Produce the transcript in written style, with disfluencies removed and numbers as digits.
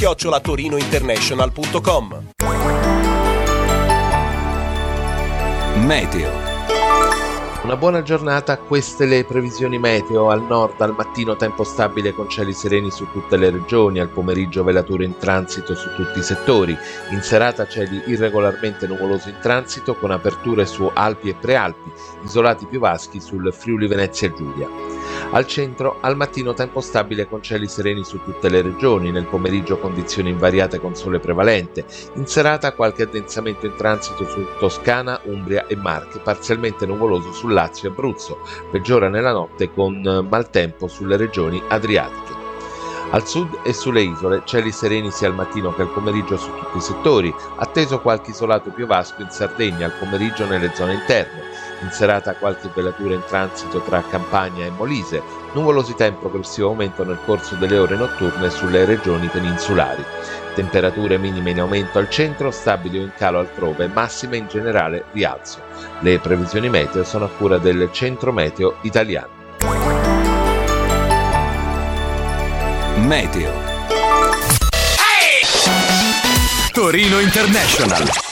@torinointernational.com. Meteo. Una buona giornata, queste le previsioni meteo. Al nord al mattino tempo stabile con cieli sereni su tutte le regioni, al pomeriggio velature in transito su tutti i settori, in serata cieli irregolarmente nuvolosi in transito con aperture su Alpi e Prealpi, isolati piovaschi sul Friuli Venezia Giulia. Al centro al mattino tempo stabile con cieli sereni su tutte le regioni, nel pomeriggio condizioni invariate con sole prevalente, in serata qualche addensamento in transito su Toscana, Umbria e Marche, parzialmente nuvoloso su Lazio e Abruzzo, peggiora nella notte con maltempo sulle regioni adriatiche. Al sud e sulle isole, cieli sereni sia al mattino che al pomeriggio su tutti i settori, atteso qualche isolato piovasco in Sardegna al pomeriggio nelle zone interne. In serata qualche velatura in transito tra Campania e Molise, nuvolosità in progressivo aumento nel corso delle ore notturne sulle regioni peninsulari. Temperature minime in aumento al centro, stabili o in calo altrove, massime in generale rialzo. Le previsioni meteo sono a cura del Centro Meteo Italiano. Meteo. Torino International.